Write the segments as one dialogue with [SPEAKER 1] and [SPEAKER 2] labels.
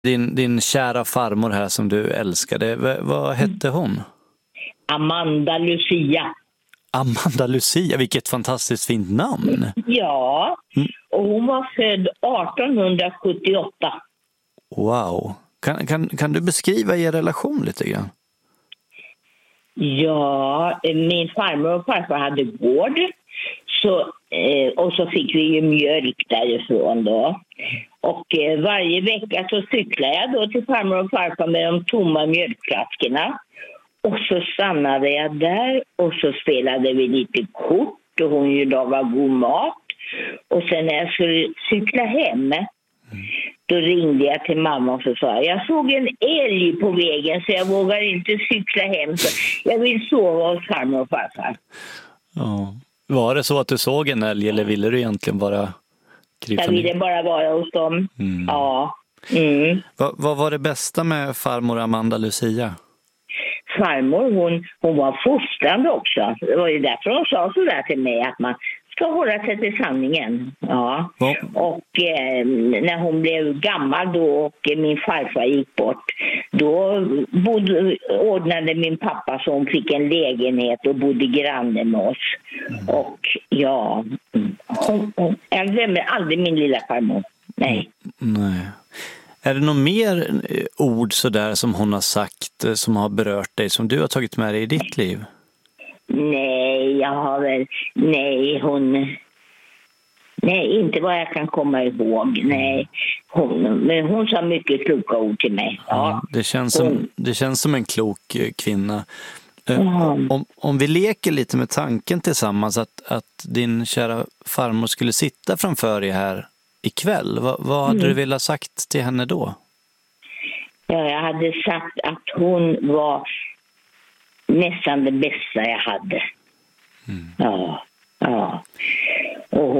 [SPEAKER 1] din kära farmor här som du älskade. Vad hette hon?
[SPEAKER 2] Amanda Lucia.
[SPEAKER 1] Amanda Lucia, vilket fantastiskt fint namn.
[SPEAKER 2] Ja, och hon var född 1878.
[SPEAKER 1] Wow. Kan du beskriva er relation lite grann?
[SPEAKER 2] Ja, min farmor och farfar hade gård. Och så fick vi ju mjölk därifrån då. Och varje vecka så cyklade jag då till farmor och farfar med de tomma mjölkflaskorna. Och så stannade jag där och så spelade vi lite kort och hon ju lagade god mat. Och sen när jag skulle cykla hem, då ringde jag till mamma och så sa jag såg en älg på vägen så jag vågar inte cykla hem. Så jag vill sova hos farmor och farfar.
[SPEAKER 1] Ja. Var det så att du såg en älg eller ville du egentligen bara krypa ner?
[SPEAKER 2] Jag ville bara vara hos dem. Ja.
[SPEAKER 1] Vad var det bästa med farmor Amanda Lucia?
[SPEAKER 2] Farmor, hon var fostrande också. Det var ju därför hon sa så där till mig att man ska hålla sig till sanningen. Ja. Och när hon blev gammal då och min farfar gick bort, då ordnade min pappa så hon fick en lägenhet och bodde granne med oss. Och ja, jag glömmer aldrig min lilla farmor. Nej.
[SPEAKER 1] Är det något mer ord sådär som hon har sagt som har berört dig, som du har tagit med dig i ditt liv?
[SPEAKER 2] Nej, inte vad jag kan komma ihåg. Nej, men hon sa mycket kloka ord till mig. Ja.
[SPEAKER 1] Det känns som en klok kvinna. Om vi leker lite med tanken tillsammans att din kära farmor skulle sitta framför dig här ikväll, vad hade du velat sagt till henne då?
[SPEAKER 2] Ja, jag hade sagt att hon var nästan det bästa jag hade. Ja. Och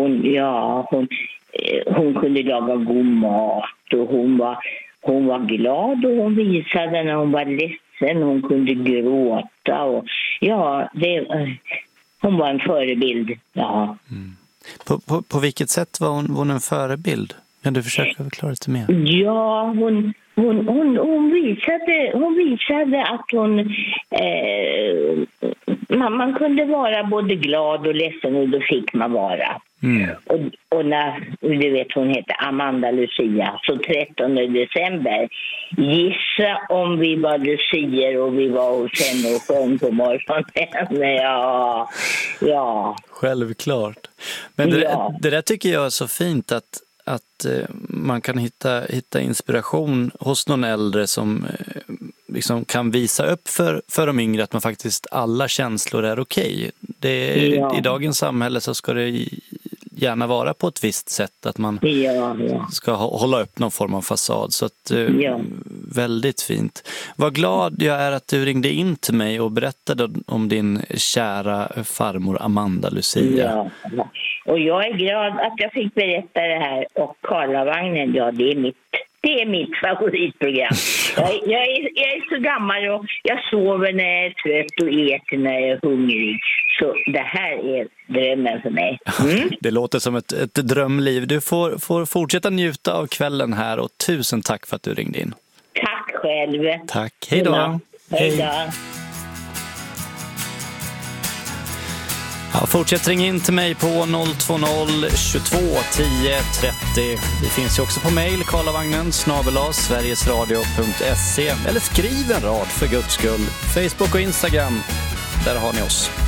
[SPEAKER 2] hon kunde laga god mat och hon var glad och hon visade när hon var ledsen, hon kunde gråta och hon var en förebild. Ja.
[SPEAKER 1] På vilket sätt var hon en förebild? Kan du försöka förklara lite mer?
[SPEAKER 2] Ja, hon visade att man kunde vara både glad och ledsen och då fick man vara. Och när, du vet, hon heter Amanda Lucia, så 13 december, gissa om vi var lucier och vi var hos henne och sjöng på morgonen. Ja.
[SPEAKER 1] Självklart. Men det där tycker jag är så fint att man kan hitta inspiration hos någon äldre som liksom kan visa upp för de yngre att man faktiskt alla känslor är okej. I dagens samhälle så ska det gärna vara på ett visst sätt att man ska hålla upp någon form av fasad. Så att, väldigt fint. Vad glad jag är att du ringde in till mig och berättade om din kära farmor Amanda Lucia.
[SPEAKER 2] Ja. Och jag är glad att jag fick berätta det här. Och Karlavagnen, det är mitt favoritprogram. Jag är så gammal och jag sover när jag är trött och äter när jag är hungrig. Så det här är drömmen för mig.
[SPEAKER 1] Det låter som ett drömliv. Du får fortsätta njuta av kvällen här och tusen tack för att du ringde in.
[SPEAKER 2] Tack själv.
[SPEAKER 1] Tack, hej då.
[SPEAKER 2] Hej då.
[SPEAKER 1] Ja, fortsätt ringa in till mig på 020 22 10 30. Vi finns ju också på mejl, karlavagnen@sverigesradio.se, eller skriv en rad för Guds skull. Facebook och Instagram, där har ni oss.